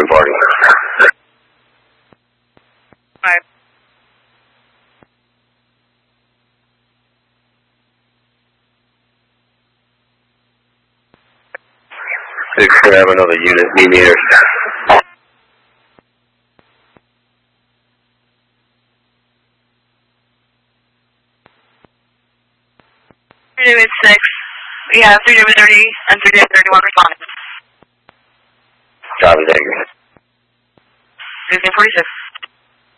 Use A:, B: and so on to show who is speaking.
A: party.
B: Alright.
A: 6, I have another unit, meet me here.
B: Unit 6. We have 3 David 30 and 3 David 31 responding.
A: Copy, thank you.
B: 46.